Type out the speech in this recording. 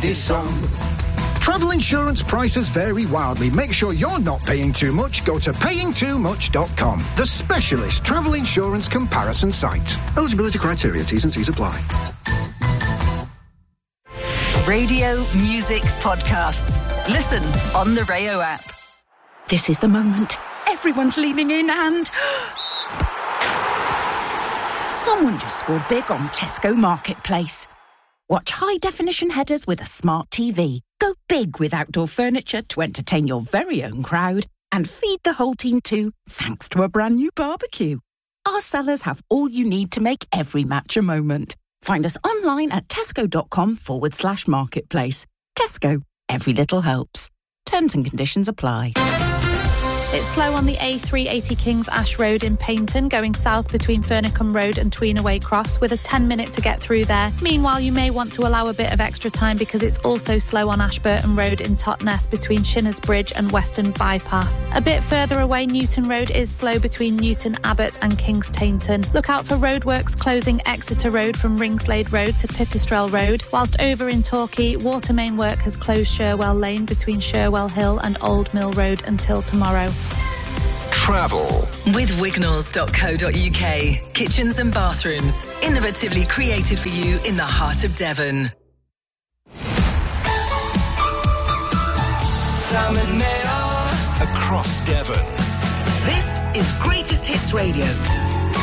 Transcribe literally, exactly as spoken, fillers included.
ladies' song. Travel insurance prices vary wildly. Make sure you're not paying too much. Go to paying too much dot com, the specialist travel insurance comparison site. Eligibility criteria, T's and C's apply. Radio, music, podcasts. Listen on the Rayo app. This is the moment. Everyone's leaning in and... someone just scored big on Tesco Marketplace. Watch high-definition headers with a smart T V. Go big with outdoor furniture to entertain your very own crowd. And feed the whole team too, thanks to a brand new barbecue. Our sellers have all you need to make every match a moment. Find us online at tesco.com forward slash marketplace. Tesco, every little helps. Terms and conditions apply. It's slow on the A three eighty Kings Ash Road in Paignton, going south between Fernicombe Road and Tweenaway Cross, with a ten minute to get through there. Meanwhile, you may want to allow a bit of extra time because it's also slow on Ashburton Road in Totnes between Shinners Bridge and Western Bypass. A bit further away, Newton Road is slow between Newton Abbot and Kings Tainton. Look out for roadworks closing Exeter Road from Ringslade Road to Pipistrel Road, whilst over in Torquay, water main work has closed Sherwell Lane between Sherwell Hill and Old Mill Road until tomorrow. Travel with wignalls dot co dot uk. Kitchens and bathrooms, innovatively created for you in the heart of Devon. Sam and Mayor across Devon. This is Greatest Hits Radio.